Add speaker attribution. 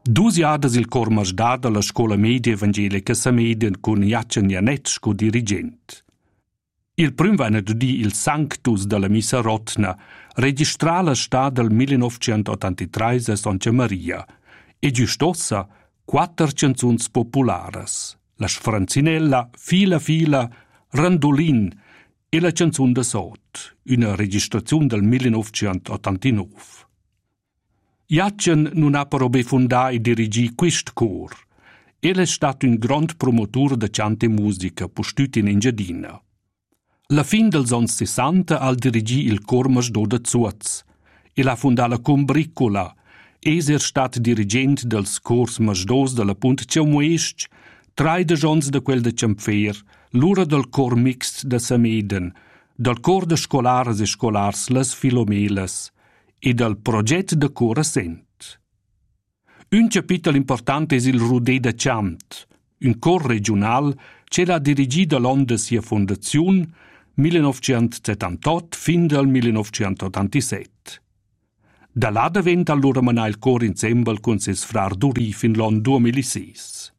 Speaker 1: Dus jadas il cor masdà dalla scola media evangelica Samedien cun Jacen Janet sco dirigent. Il prüm venerdì il Sanctus della Missa Rotna registrala sta del 1983 a Santa Maria e giustossa 4 canzuns populares, la Sfranzinella, Fila, Randolin e la canzun de Sot, una registrazione del 1989. Jacen non ha però befondà e dirigì quist cor. El è stato un grand promotor de cante musica postut in Engiadina. La fin dels ans 60 al dirigì il cor masdò de Zuaz e la fondà la Combricola. Eser stat dirigent dels cors masdòs de la Punt Ciamuestg, 3 de jons de quel de Ciamfer, l'ura del cor mixt de Sameden, del cor de scolares e scolars Las Filomelas e del proget de cor assent. Un capitol important es il Rudé de Chant, un cor regional che l'ha dirigì da l'on de sia fondaziun 1978 fin del 1987. Da là davent allora manà il cor insieme con ses frar Duri fin l'on 2006.